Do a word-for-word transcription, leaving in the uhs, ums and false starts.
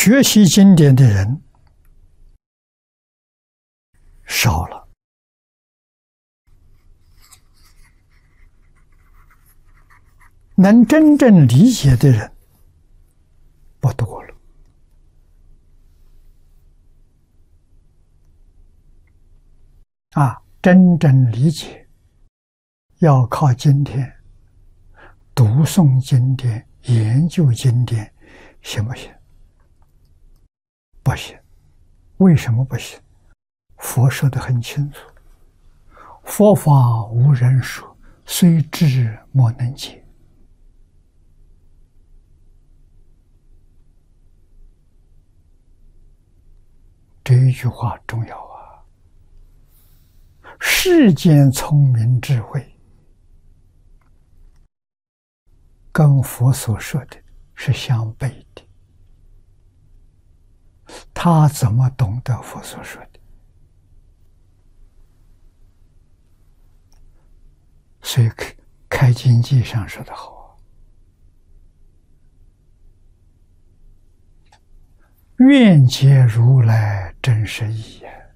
学习经典的人少了，能真正理解的人不多了。啊，真正理解要靠经典，读诵经典，研究经典，行不行？不行。为什么不行？佛说得很清楚，佛法无人说，虽知莫能解。这一句话重要啊！世间聪明智慧跟佛所说的是相悖的，他怎么懂得佛所说的？所以开经记上说得好，愿解如来真实义。